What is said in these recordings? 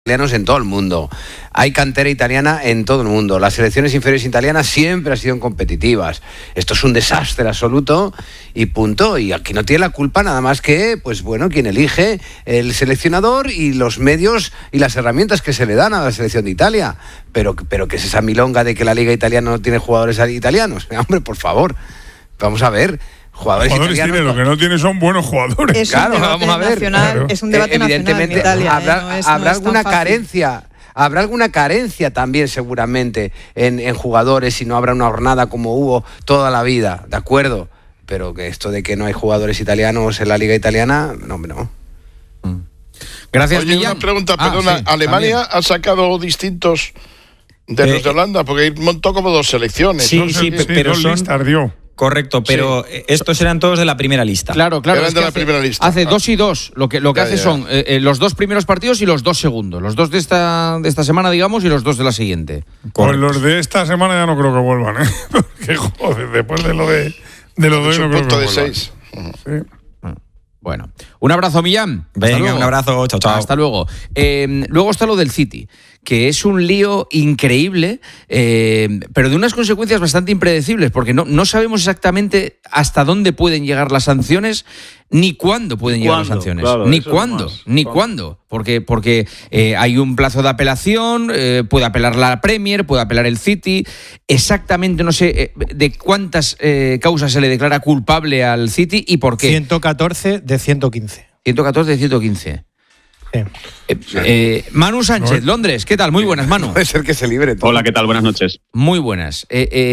italianos en todo el mundo. Hay cantera italiana en todo el mundo. Las selecciones inferiores italianas siempre han sido competitivas. Esto es un desastre absoluto y punto. Y aquí no tiene la culpa nada más que, pues bueno, quien elige el seleccionador y los medios y las herramientas que se le dan a la selección de Italia. Pero que es esa milonga de que la liga italiana no tiene jugadores italianos. Hombre, por favor, vamos a ver. Jugadores italianos, tiene, lo que no tiene son buenos jugadores. Es claro, vamos a ver. Claro. Es un debate nacional en Italia. Habrá alguna carencia. Habrá alguna carencia también seguramente en jugadores si no habrá una jornada como hubo toda la vida, ¿de acuerdo? Pero que esto de que no hay jugadores italianos en la liga italiana, no. Gracias, Oye, Millán. una pregunta, perdona. Sí, ¿Alemania también ha sacado distintos de los de Holanda? Porque montó como 2 selecciones. Sí, ¿no? pero dos son... listas dio. Correcto, pero estos eran todos de la primera lista. Claro. Eran de la primera lista. Hace 2 y 2. Lo que hace son los 2 primeros partidos y los 2 segundos. Los 2 de esta semana, digamos, y los 2 de la siguiente. Pues los de esta semana ya no creo que vuelvan, ¿eh? Porque, joder, después de lo de hoy no creo que vuelvan. 6. Sí. Bueno, un abrazo, Millán. Venga, un abrazo, chao. Hasta luego. Luego está lo del City, que es un lío increíble, pero de unas consecuencias bastante impredecibles, porque no sabemos exactamente hasta dónde pueden llegar las sanciones, ni cuándo pueden llegar las sanciones. Claro, ni cuándo. Porque hay un plazo de apelación, puede apelar la Premier, puede apelar el City. Exactamente no sé de cuántas causas se le declara culpable al City y por qué. 114 de 115. 114 de 115. Sí. Manu Sánchez, Londres, ¿qué tal? Muy buenas, Manu. Puede ser que se libre todo. Hola, ¿qué tal? Buenas noches. Muy buenas.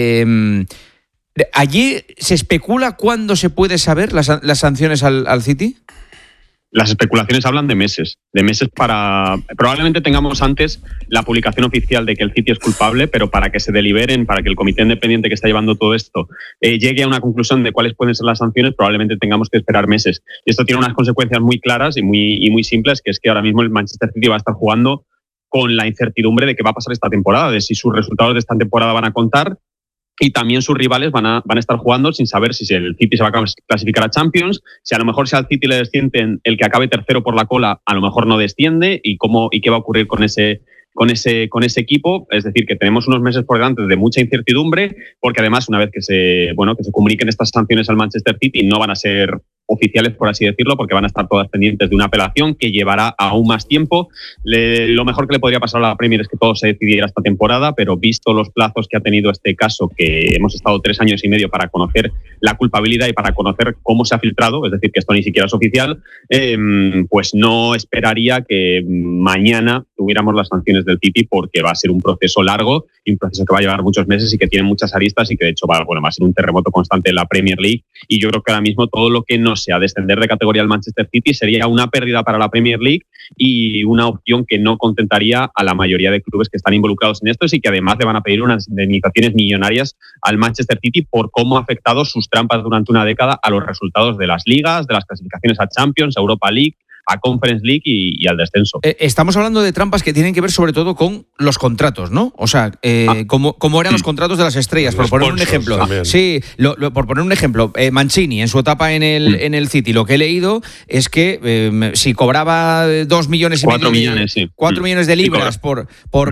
¿Allí se especula cuándo se puede saber las sanciones al City? Las especulaciones hablan de meses para... Probablemente tengamos antes la publicación oficial de que el City es culpable, pero para que se deliberen, para que el comité independiente que está llevando todo esto llegue a una conclusión de cuáles pueden ser las sanciones, probablemente tengamos que esperar meses. Y esto tiene unas consecuencias muy claras y muy simples, que es que ahora mismo el Manchester City va a estar jugando con la incertidumbre de qué va a pasar esta temporada, de si sus resultados de esta temporada van a contar, y también sus rivales van a estar jugando sin saber si el City se va a clasificar a Champions, si a lo mejor si al City le descienden el que acabe tercero por la cola, a lo mejor no desciende, y qué va a ocurrir con ese equipo. Es decir, que tenemos unos meses por delante de mucha incertidumbre, porque además una vez que se comuniquen estas sanciones al Manchester City no van a ser oficiales, por así decirlo, porque van a estar todas pendientes de una apelación que llevará aún más tiempo. Lo mejor que le podría pasar a la Premier es que todo se decidiera esta temporada, pero visto los plazos que ha tenido este caso, que hemos estado 3 años y medio para conocer la culpabilidad y para conocer cómo se ha filtrado, es decir, que esto ni siquiera es oficial, pues no esperaría que mañana tuviéramos las sanciones del City, porque va a ser un proceso largo y un proceso que va a llevar muchos meses y que tiene muchas aristas y que de hecho va a ser un terremoto constante en la Premier League. Y yo creo que ahora mismo todo lo que no sea descender de categoría al Manchester City sería una pérdida para la Premier League y una opción que no contentaría a la mayoría de clubes que están involucrados en esto, y que además le van a pedir unas indemnizaciones millonarias al Manchester City por cómo ha afectado sus trampas durante una década a los resultados de las ligas, de las clasificaciones a Champions, a Europa League, a Conference League y al descenso. Estamos hablando de trampas que tienen que ver sobre todo con los contratos, ¿no? O sea, cómo eran los contratos de las estrellas, por poner un ejemplo. También. Sí, por poner un ejemplo, Mancini, en su etapa en el City, lo que he leído es que si cobraba 2 millones y 4 medio, millones, sí. 4 millones de libras por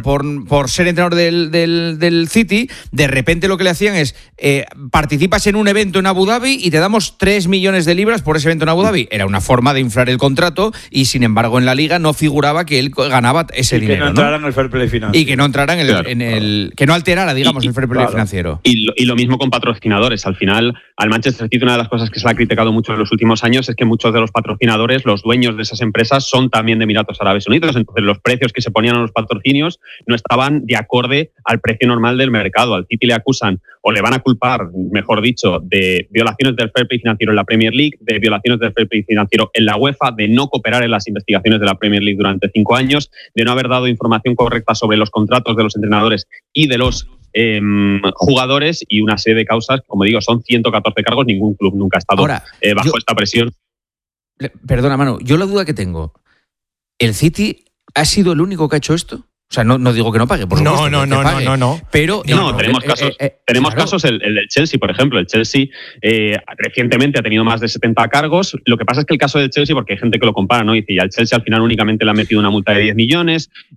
ser entrenador del City, de repente lo que le hacían es participas en un evento en Abu Dhabi y te damos 3 millones de libras por ese evento en Abu Dhabi. Era una forma de inflar el contrato, y sin embargo en la liga no figuraba que él ganaba ese dinero. Que no entrara en el fair play financiero. Y que no entrara que no alterara, digamos, el fair play financiero. Y lo mismo con patrocinadores. Al final, al Manchester City, una de las cosas que se le ha criticado mucho en los últimos años es que muchos de los patrocinadores, los dueños de esas empresas, son también de Emiratos Árabes Unidos. Entonces, los precios que se ponían a los patrocinios no estaban de acorde al precio normal del mercado. Al City le acusan, o le van a culpar, mejor dicho, de violaciones del fair play financiero en la Premier League, de violaciones del fair play financiero en la UEFA, de no cooperar en las investigaciones de la Premier League durante 5 años, de no haber dado información correcta sobre los contratos de los entrenadores y de los jugadores, y una serie de causas. Como digo, son 114 cargos. Ningún club nunca ha estado bajo esta presión. Perdona, Manu, yo la duda que tengo, ¿el City ha sido el único que ha hecho esto? O sea, no digo que no pague, por supuesto. No. Pero tenemos casos, el del Chelsea, por ejemplo. El Chelsea recientemente ha tenido más de 70 cargos. Lo que pasa es que el caso del Chelsea, porque hay gente que lo compara, ¿no? Dice, ya el Chelsea al final únicamente le ha metido una multa de 10 millones.